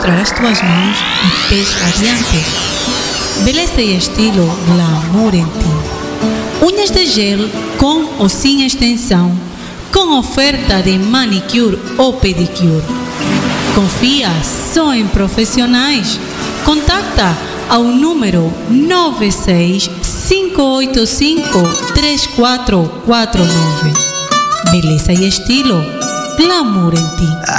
mostrar as tuas mãos e pés radiantes. Beleza e estilo glamour em ti. Unhas de gel com ou sem extensão, com oferta de manicure ou pedicure. Confia só em profissionais. Contacta ao número 965853449. Beleza e estilo glamour em ti.